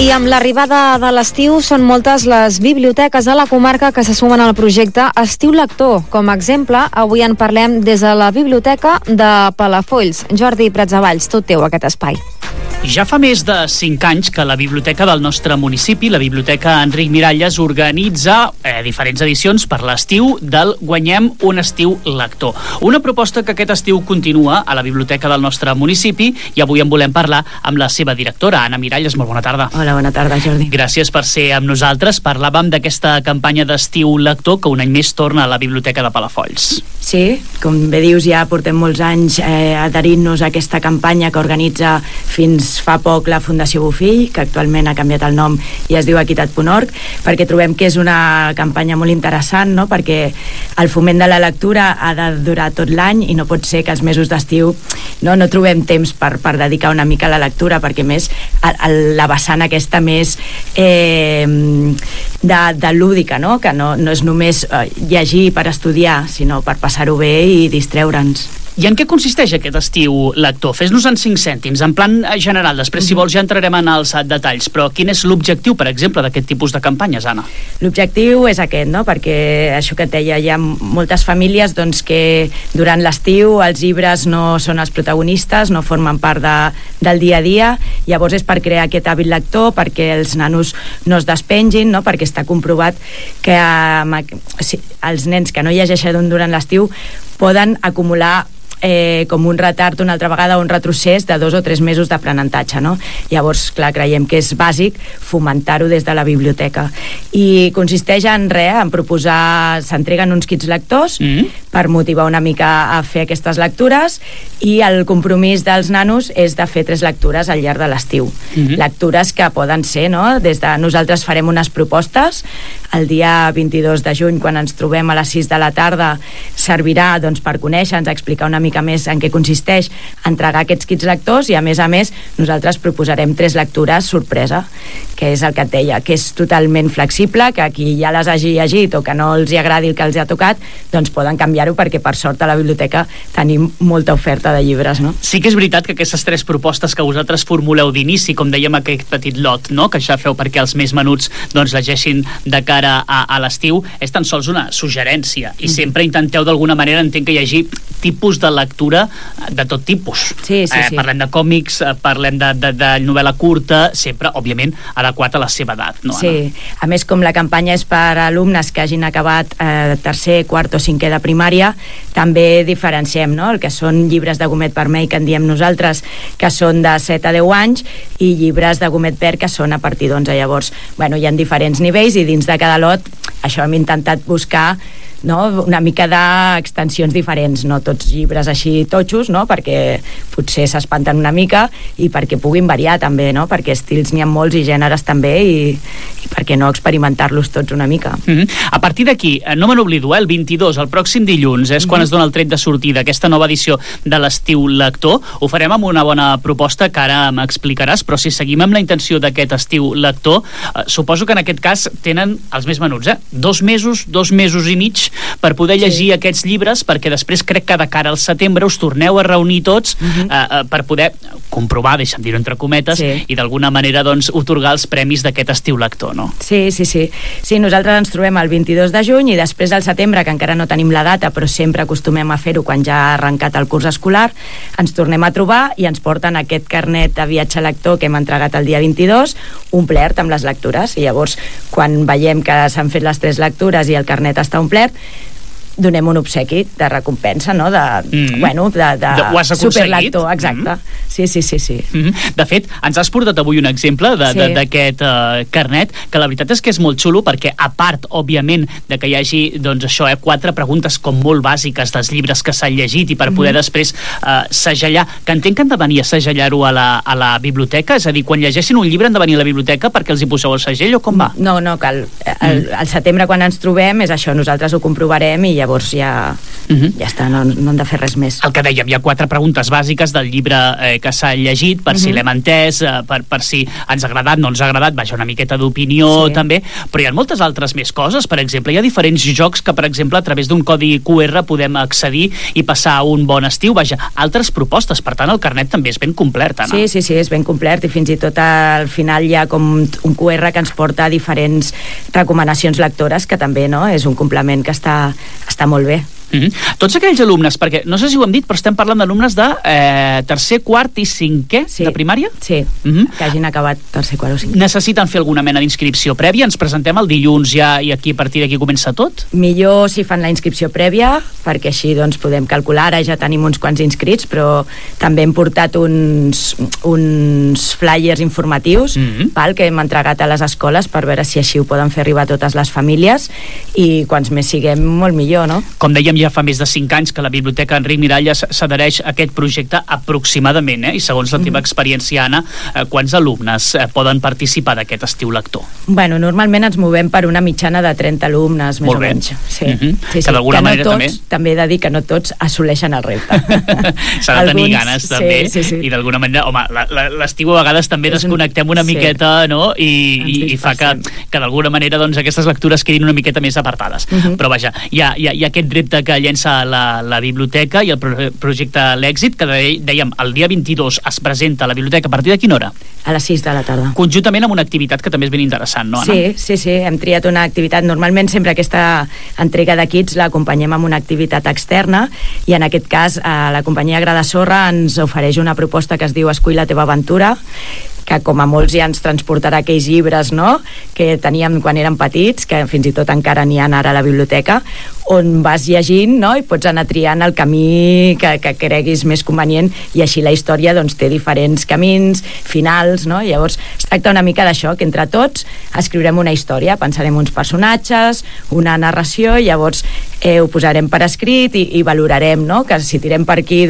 I amb l'arribada de l'estiu són moltes les biblioteques de la comarca que se sumen al projecte Estiu Lector. Com a exemple, avui en parlem des de la biblioteca de Palafolls. Jordi Pratsavalls, tot teu aquest espai. Ja fa més de 5 anys que la biblioteca del nostre municipi, la Biblioteca Enric Miralles, organitza diferents edicions per l'estiu del Guanyem un estiu lector. Una proposta que aquest estiu continua a la biblioteca del nostre municipi i avui en volem parlar amb la seva directora, Anna Miralles. Molt bona tarda. Hola, bona tarda, Jordi. Gràcies per ser amb nosaltres. Parlàvem d'aquesta campanya d'estiu lector que un any més torna a la Biblioteca de Palafolls. Sí, com bé dius, ja portem molts anys adherint-nos a aquesta campanya que organitza fins fa poc la Fundació Bofill, que actualment ha canviat el nom i es diu Equitat.org, perquè trobem que és una campanya molt interessant, no? Perquè el foment de la lectura ha de durar tot l'any i no pot ser que els mesos d'estiu no trobem temps per dedicar una mica a la lectura, perquè més la vessant aquesta més de lúdica, no? Que no és només llegir per estudiar, sinó per passar-ho bé i distreure'ns. I en què consisteix aquest estiu lector? Fes-nos en 5 cèntims, en plan general. Després, si vols, ja entrarem en els detalls. Però quin és l'objectiu, per exemple, d'aquest tipus de campanyes, Anna? L'objectiu és aquest, no? Perquè això que et deia, hi ha moltes famílies doncs, que durant l'estiu els llibres no són els protagonistes, no formen part del dia a dia. Llavors és per crear aquest hàbit lector, perquè els nanos no es despengin, no? Perquè està comprovat que els nens que no llegeixen durant l'estiu poden acumular com un retard una altra vegada, un retrocés de 2 o 3 mesos d'aprenentatge, no? Llavors, clar, creiem que és bàsic fomentar-ho des de la biblioteca. I consisteix en proposar, s'entreguen uns kits lectors per motivar una mica a fer aquestes lectures, i el compromís dels nanos és de fer 3 lectures al llarg de l'estiu. Lectures que poden ser, no? Nosaltres farem unes propostes el dia 22 de juny, quan ens trobem a les 6 de la tarda, servirà doncs, per conèixer-nos, explicar una mica més en què consisteix, entregar aquests kits lectors, i a més nosaltres proposarem 3 lectures sorpresa, que és el que et deia, que és totalment flexible, que qui ja les hagi llegit o que no els hi agradi el que els ha tocat, doncs poden canviar-ho, perquè per sort a la biblioteca tenim molta oferta de llibres, no? Sí que és veritat que aquestes 3 propostes que vosaltres formuleu d'inici, com dèiem, aquest petit lot, no?, que ja feu perquè els més menuts doncs llegeixin de cara a l'estiu, és tan sols una suggerència, i sempre intenteu d'alguna manera, entenc que hi hagi tipus de lectura de tot tipus. Sí. Parlem de còmics, parlem de novel·la curta, sempre, òbviament, adequat a la seva edat, no, Anna? Sí, a més, com la campanya és per alumnes que hagin acabat tercer, quart o cinquè de primària, també diferenciem, no?, el que són llibres de gomet vermell, que en diem nosaltres, que són de 7 a 10 anys, i llibres de gomet verd, que són a partir d'11. Llavors, hi ha diferents nivells, i dins de cada lot, això hem intentat buscar, no?, una mica d'extensions diferents, no tots llibres així totxos, no?, perquè potser s'espanten una mica, i perquè puguin variar també, no?, perquè estils n'hi ha molts i gèneres també, i per què no experimentar-los tots una mica. A partir d'aquí, no me n'oblido, el 22, el pròxim dilluns, és quan es dona el tret de sortida aquesta nova edició de l'estiu lector. Ho farem amb una bona proposta que ara m'explicaràs, però si seguim amb la intenció d'aquest estiu lector, suposo que en aquest cas tenen els més menuts, 2 mesos i mig per poder llegir aquests llibres, perquè després crec que de cara al setembre us torneu a reunir tots per poder comprovar, deixa'm dir-ho entre cometes, i d'alguna manera doncs otorgar els premis d'aquest estiu lector, no? Sí, nosaltres ens trobem el 22 de juny, i després al setembre, que encara no tenim la data, però sempre acostumem a fer-ho quan ja ha arrencat el curs escolar, ens tornem a trobar i ens porten aquest carnet de viatge lector que hem entregat el dia 22, omplert amb les lectures, i llavors quan veiem que s'han fet les 3 lectures i el carnet està omplert, donem un obsequi de recompensa, no?, de superlector, exacte. Sí. De fet, ens has portat avui un exemple d'aquest carnet, que la veritat és que és molt xulo, perquè a part, òbviament, de que hi hagi, doncs això, 4 preguntes com molt bàsiques dels llibres que s'han llegit, i per poder després segellar, que entenc que han de venir a segellar-ho a la biblioteca, és a dir, quan llegeixin un llibre han de venir a la biblioteca perquè els hi poseu el segell, o com va? No cal. Al setembre, quan ens trobem, és això, nosaltres ho comprovarem, i llavors ja està, no hem de fer res més. El que dèiem, hi ha 4 preguntes bàsiques del llibre que s'ha llegit, per si l'hem entès, per si ens ha agradat, no ens ha agradat, vaja, una miqueta d'opinió també, però hi ha moltes altres més coses. Per exemple, hi ha diferents jocs que, per exemple, a través d'un codi QR podem accedir i passar un bon estiu, vaja, altres propostes. Per tant, el carnet també és ben complet, Anna. Sí, és ben complet, i fins i tot al final hi ha com un QR que ens porta a diferents recomanacions lectores, que també és un complement que està molt bé. Tots aquells alumnes, perquè no sé si ho hem dit, però estem parlant d'alumnes de tercer, quart i cinquè de primària? Sí, que hagin acabat tercer, quart o cinquè. Necessiten fer alguna mena d'inscripció prèvia? Ens presentem el dilluns ja i aquí a partir d'aquí comença tot? Millor si fan la inscripció prèvia, perquè així podem calcular. Ara ja tenim uns quants inscrits, però també hem portat uns flyers informatius que hem entregat a les escoles per veure si així ho poden fer arribar a totes les famílies, i quants més siguem, molt millor, no? Com dèiem, ja fa més de 5 anys que la Biblioteca Enric Miralles s'adhereix a aquest projecte aproximadament, i segons la teva experiència, Anna, quants alumnes poden participar d'aquest estiu lector? Bueno, normalment ens movem per una mitjana de 30 alumnes, més o menys. Sí. Que d'alguna manera també he de dir que no tots assoleixen el repte. S'ha de tenir ganes, també, i d'alguna manera, home, l'estiu a vegades també desconnectem una miqueta, no?, i fa que d'alguna manera aquestes lectures quedin una miqueta més apartades. Però vaja, hi ha aquest repte que llença la biblioteca i el projecte L'Èxit, que dèiem, el dia 22 es presenta a la biblioteca. A partir de quina hora? A les 6 de la tarda. Conjuntament amb una activitat que també és ben interessant, no, Anna? Sí, hem triat una activitat. Normalment sempre aquesta entrega de kits l'acompanyem amb una activitat externa, i en aquest cas la companyia Gra de Sorra ens ofereix una proposta que es diu Escull la teva aventura, que com a molts ja ens transportarà aquells llibres, no?, que teníem quan érem petits, que fins i tot encara n'hi ha ara a la biblioteca, on vas llegint, no?, i pots anar triant el camí que creguis més convenient, i així la història té diferents camins, finals, no? Llavors es tracta una mica d'això, que entre tots escriurem una història, pensarem uns personatges, una narració, i llavors ho posarem per escrit i valorarem, no?, que si tirem per aquí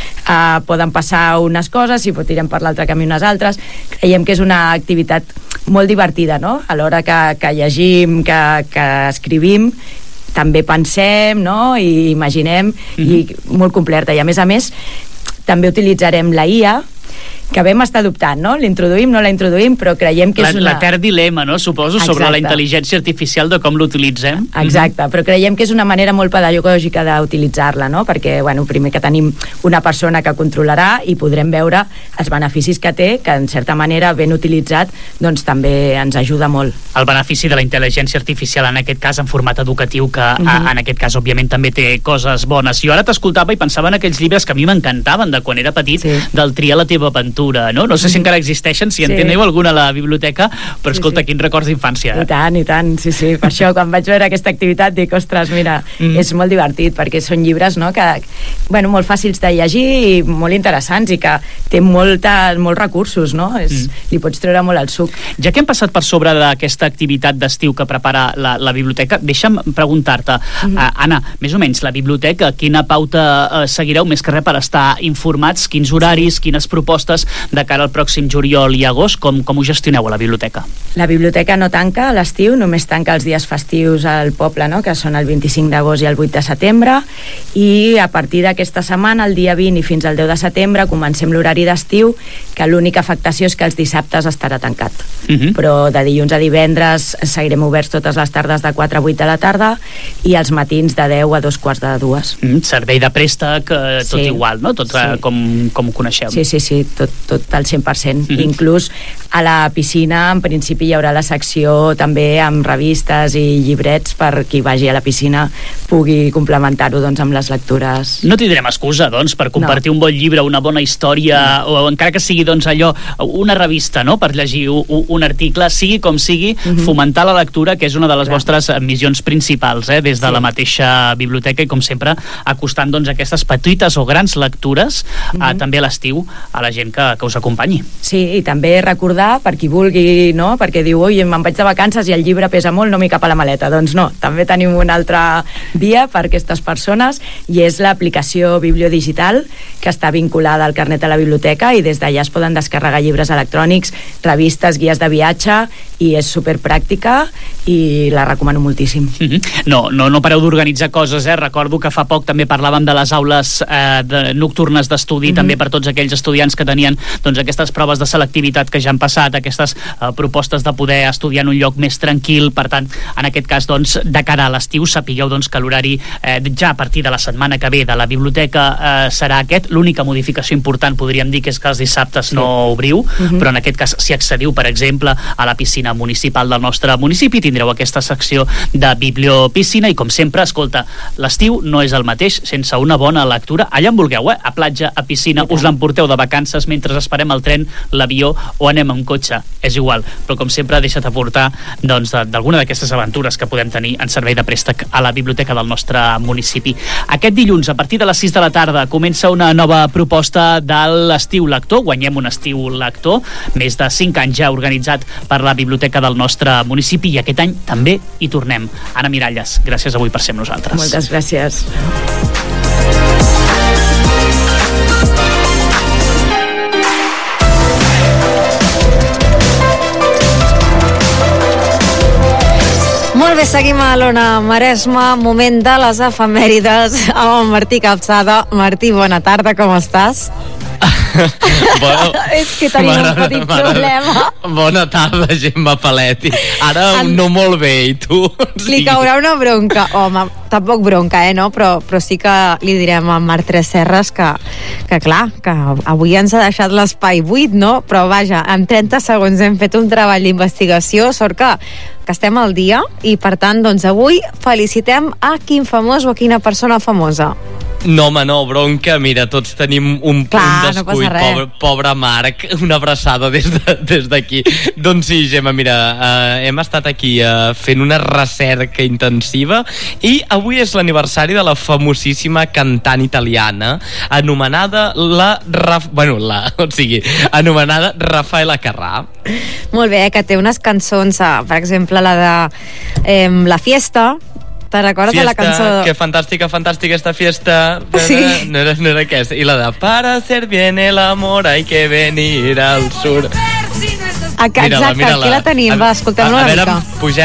poden passar unes coses, si tirem per l'altre camí unes altres. Creiem que és una activitat molt divertida, no?, a l'hora que llegim, que escrivim, també pensem, no?, i imaginem, i molt completa. I a més també utilitzarem la IA, que vam estar dubtant, no? L'introduïm, no la introduïm, però creiem que és una... L'etern dilema, no? Suposo, sobre la intel·ligència artificial, de com l'utilitzem. Exacte, però creiem que és una manera molt pedagògica d'utilitzar-la, no? Perquè, primer que tenim una persona que controlarà i podrem veure els beneficis que té, que en certa manera, ben utilitzat, també ens ajuda molt. El benefici de la intel·ligència artificial, en aquest cas, en format educatiu, que en aquest cas, òbviament, també té coses bones. Jo ara t'escoltava i pensava en aquells llibres que a mi m'encantaven de quan era petit, del Tria la teva aventura, no? No sé si encara existeixen, si en teniu alguna a la biblioteca, però escolta, quins records d'infància. I tant, sí. Per això, quan vaig veure aquesta activitat, dic, ostres, mira, és molt divertit, perquè són llibres, no?, que, molt fàcils de llegir i molt interessants, i que té molts recursos, no? Li pots treure molt al suc. Ja que hem passat per sobre d'aquesta activitat d'estiu que prepara la biblioteca, deixa'm preguntar-te, Anna, més o menys, la biblioteca, quina pauta seguireu, més que res per estar informats, quins horaris, quines propostes de cara al pròxim juliol i agost, com ho gestioneu a la biblioteca? La biblioteca no tanca a l'estiu, només tanca els dies festius al poble, no?, que són el 25 d'agost i el 8 de setembre, i a partir d'aquesta setmana, el dia 20 i fins al 10 de setembre, comencem l'horari d'estiu, que l'única afectació és que els dissabtes estarà tancat. Però de dilluns a divendres seguirem oberts totes les tardes de 4 a 8 de la tarda, i els matins de 10 a 2:45. Servei de préstec, tot igual, no? Tot com ho coneixeu. Sí, tot al 100%. Inclús a la piscina, en principi, hi haurà la secció també amb revistes i llibrets per qui vagi a la piscina pugui complementar-ho amb les lectures. No tindrem excusa, per compartir un bon llibre, una bona història, o encara que sigui, allò, una revista, no?, per llegir un article, sigui com sigui, fomentar la lectura, que és una de les vostres missions principals, des de la mateixa biblioteca, i com sempre acostant aquestes petites o grans lectures també a l'estiu a la gent que que us acompanyi. Sí, i també recordar, per qui vulgui, no? Perquè diu, ui, me'n vaig de vacances i el llibre pesa molt, no m'hi cap a la maleta. Doncs no, també tenim una altra via per a aquestes persones, i és l'aplicació Bibliodigital, que està vinculada al carnet de la biblioteca, i des d'allà es poden descarregar llibres electrònics, revistes, guies de viatge, i és superpràctica i la recomano moltíssim. No pareu d'organitzar coses, Recordo que fa poc també parlàvem de les aules nocturnes d'estudi, també per tots aquells estudiants que tenien doncs, aquestes proves de selectivitat que ja han passat, aquestes propostes de poder estudiar en un lloc més tranquil. Per tant, en aquest cas, doncs, de cara a l'estiu, sapigueu doncs, que l'horari ja a partir de la setmana que ve de la biblioteca serà aquest. L'única modificació important, podríem dir, que és que els dissabtes no obriu, però en aquest cas, si accediu, per exemple, a la piscina municipal del nostre municipi, tindreu aquesta secció de bibliopiscina, i com sempre, escolta, l'estiu no és el mateix sense una bona lectura, allà on vulgueu, a platja, a piscina, us l'emporteu de vacances mentre esperem el tren, l'avió o anem en cotxe, és igual, però com sempre deixa't aportar doncs, d'alguna d'aquestes aventures que podem tenir en servei de préstec a la biblioteca del nostre municipi. Aquest dilluns, a partir de les 6 de la tarda, comença una nova proposta de l'estiu lector, guanyem un estiu lector, més de 5 anys ja organitzat per la biblioteca del nostre municipi, i aquest any també hi tornem. Anna Miralles, gràcies avui per ser amb nosaltres. Moltes gràcies. Molt bé, seguim a l'Ona Maresme, moment de les efemèrides amb el Martí Capçada. Martí, bona tarda, com estàs? Bueno, és que tenim un petit problema. Bona tarda, Gemma Paletti. Ara no molt bé, i tu? Li caurà una bronca. Home, tampoc bronca, no? Però sí que li direm a Marc Tresserras que clar, que avui ens ha deixat l'espai buit, no? Però vaja, en 30 segons hem fet un treball d'investigació, sort que estem al dia, i per tant, doncs avui felicitem a quin famós o a quina persona famosa. No, home, no, bronca, mira, tots tenim un descuit, no pobre Marc, una abraçada des d'aquí. Doncs sí, Gemma, mira, hem estat aquí fent una recerca intensiva, i avui és l'aniversari de la famosíssima cantant italiana anomenada anomenada Raffaella Carrà. Molt bé, que té unes cançons, per exemple, la de La Fiesta. Te recordes de la cançó? Que fantàstica esta fiesta. Sí. No era aquesta. I la de Para hacer bien el amor hay que venir al sur. Exacte, aquí la tenim. Va, escoltem-la una mica. Pugem.